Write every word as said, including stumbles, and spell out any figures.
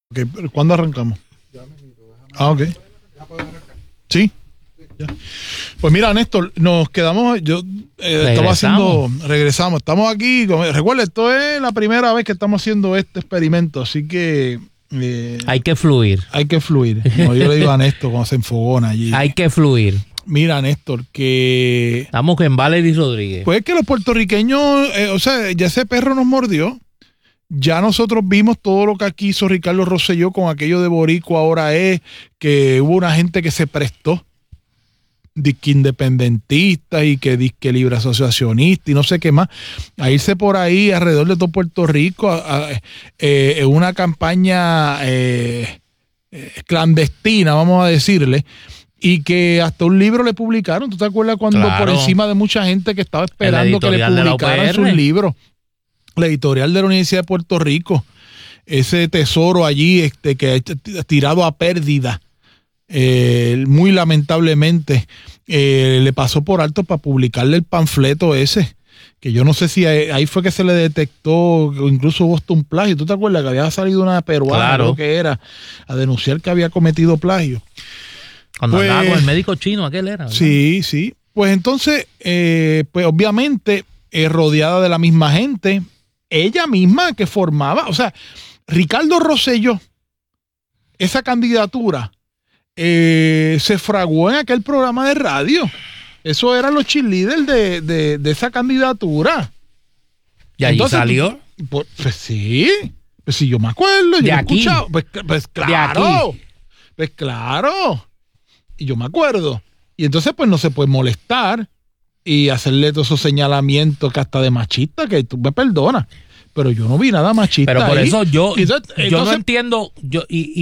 Okay, ¿cuándo arrancamos? Ah, ok. ¿Sí? Ya. Pues mira, Néstor, nos quedamos, yo eh, estaba haciendo, regresamos, estamos aquí, recuerda, esto es la primera vez que estamos haciendo este experimento, así que eh, hay que fluir. Hay que fluir. Como yo le digo a Néstor cuando se enfogona allí. Hay que fluir. Mira, Néstor, que... Estamos con Valery Rodríguez. Pues que los puertorriqueños, eh, o sea, ya ese perro nos mordió. Ya nosotros vimos todo lo que aquí hizo Ricardo Rosselló con aquello de Boricua ahora es, que hubo una gente que se prestó, disque independentista y que disque libre asociacionista y no sé qué más, a irse por ahí alrededor de todo Puerto Rico a, a, eh, en una campaña eh, eh, clandestina, vamos a decirle, y que hasta un libro le publicaron. ¿Tú te acuerdas cuando claro. por encima de mucha gente que estaba esperando que le publicaran sus libros? La editorial de la Universidad de Puerto Rico, ese tesoro allí este, que ha tirado a pérdida, eh, muy lamentablemente, eh, le pasó por alto para publicarle el panfleto ese, que yo no sé si ahí, ahí fue que se le detectó, incluso Boston plagio. ¿Tú te acuerdas que había salido una peruana, claro. creo que era, a denunciar que había cometido plagio? Cuando pues, andaba con el médico chino, aquel era, ¿verdad? Sí, sí. Pues entonces, eh, pues obviamente, eh, rodeada de la misma gente, ella misma que formaba, o sea, Ricardo Rosselló, esa candidatura eh, se fraguó en aquel programa de radio. Eso eran los cheerleaders de, de, de esa candidatura. ¿Y allí Entonces, salió? Pues, pues sí, pues sí, yo me acuerdo, yo he escuchado. Pues, pues claro, pues claro, y yo me acuerdo. Y entonces pues no se puede molestar y hacerle todos esos señalamientos que hasta de machista, que tú me perdonas, pero yo no vi nada machista. Pero por ahí. eso yo, entonces, yo entonces, no entiendo, yo y, y